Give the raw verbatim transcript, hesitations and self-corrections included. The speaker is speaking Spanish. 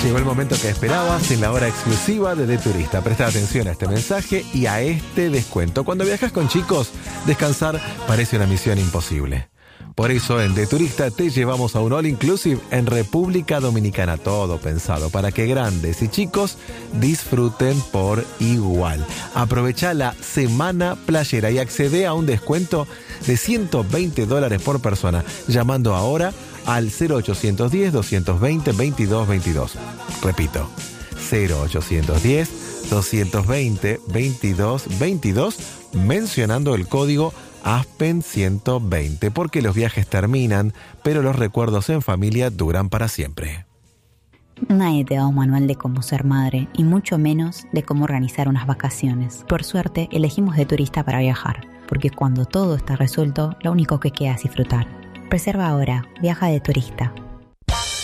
Llegó el momento que esperabas en la hora exclusiva de De Turista. Presta atención a este mensaje y a este descuento. Cuando viajas con chicos, descansar parece una misión imposible. Por eso en De Turista te llevamos a un All Inclusive en República Dominicana. Todo pensado para que grandes y chicos disfruten por igual. Aprovecha la semana playera y accede a un descuento de ciento veinte dólares por persona llamando ahora al cero ochocientos diez, doscientos veinte, veintidós veintidós. Repito, cero ochocientos diez, doscientos veinte, veintidós veintidós mencionando el código Aspen ciento veinte, porque los viajes terminan, pero los recuerdos en familia duran para siempre. Nadie te da un manual de cómo ser madre, y mucho menos de cómo organizar unas vacaciones. Por suerte, elegimos De Turista para viajar, porque cuando todo está resuelto, lo único que queda es disfrutar. Reserva ahora, viaja De Turista.